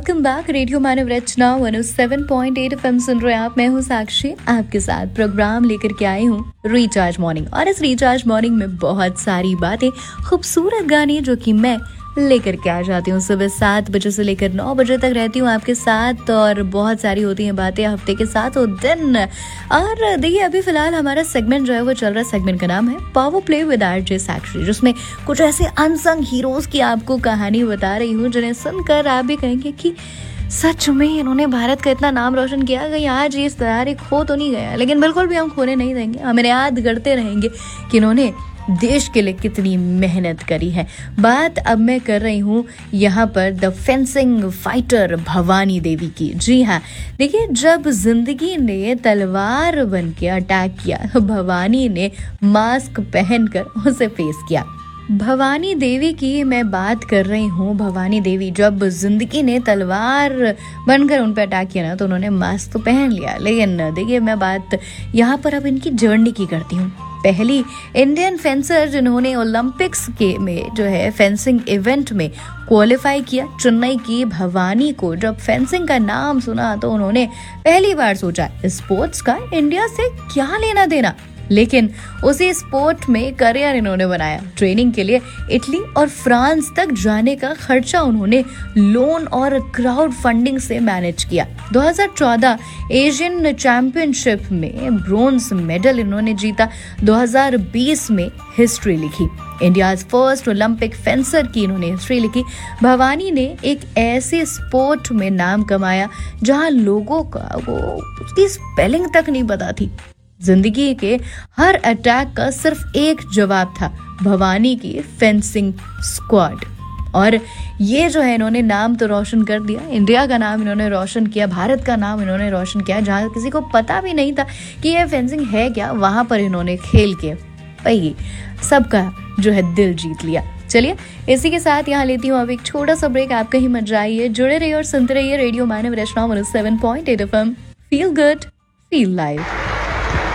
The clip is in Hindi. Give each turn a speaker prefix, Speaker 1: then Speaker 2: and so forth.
Speaker 1: Welcome back. रेडियो मानव रचना 107.8 FM सुन रहे हैं आप। मैं हूँ साक्षी, आपके साथ प्रोग्राम लेकर के आई हूँ रिचार्ज मॉर्निंग। और इस रिचार्ज मॉर्निंग में बहुत सारी बातें, खूबसूरत गाने जो कि मैं लेकर के आ जाती हूँ। सुबह 7 बजे से लेकर 9 बजे तक रहती हूँ आपके साथ और बहुत सारी होती हैं बातें हफ्ते के साथ और दिन। और देखिए अभी फिलहाल हमारा सेगमेंट जो है वो चल रहा है। सेगमेंट का नाम है पावर प्ले विद आरजे साक्षी, जिसमें कुछ ऐसे अनसंग हीरोज की आपको कहानी बता रही हूँ जिन्हें सुनकर आप भी कहेंगे कि सच में इन्होंने भारत का इतना नाम रोशन किया। कहीं आज ये सितारे खो तो नहीं गया, लेकिन बिल्कुल भी हम खोने नहीं देंगे। हम इन्हें याद करते रहेंगे कि इन्होंने देश के लिए कितनी मेहनत करी है। बात अब मैं कर रही हूँ यहाँ पर the fencing fighter Bhavani Devi की। जी हाँ, देखिए जब जिंदगी ने तलवार बन के अटैक किया तो भवानी ने मास्क पहनकर उसे फेस किया। भवानी देवी की मैं बात कर रही हूँ। भवानी देवी जब जिंदगी ने तलवार बनकर उन पर अटैक किया ना तो उन्होंने मास्क तो पहन लिया, लेकिन देखिए मैं बात यहाँ पर अब इनकी जर्नी की करती हूँ। पहली इंडियन फेंसर जिन्होंने ओलंपिक्स के में जो है फेंसिंग इवेंट में क्वालिफाई किया, चेन्नई की भवानी को जब फेंसिंग का नाम सुना तो उन्होंने पहली बार सोचा स्पोर्ट्स का इंडिया से क्या लेना देना, लेकिन उसी स्पोर्ट में करियर इन्होंने बनाया। ट्रेनिंग के लिए इटली और फ्रांस तक जाने का खर्चा उन्होंने लोन और क्राउड फंडिंग से मैनेज किया। 2014 एशियन चैंपियनशिप में ब्रोंज मेडल इन्होंने जीता। 2020 में हिस्ट्री लिखी, इंडियाज फर्स्ट ओलंपिक फेंसर की इन्होंने हिस्ट्री लिखी। भवानी ने एक ऐसे स्पोर्ट में नाम कमाया जहां लोगों का वो उसकी स्पेलिंग तक नहीं पता थी। जिंदगी के हर अटैक का सिर्फ एक जवाब था, भवानी की फेंसिंग स्क्वाड। और ये जो है इन्होंने नाम तो रोशन कर दिया, इंडिया का नाम इन्होंने रोशन किया, भारत का नाम इन्होंने रोशन किया। जहाँ किसी को पता भी नहीं था कि ये फेंसिंग है क्या, वहां पर इन्होंने खेल के भाई सबका जो है दिल जीत लिया। चलिए इसी के साथ यहाँ लेती हूँ अब एक छोटा सा ब्रेक। आप कहीं मत जाइए, जुड़े रहिए और सुनते रहिए रेडियो मानव रचना 107.8 FM। Feel good, feel live.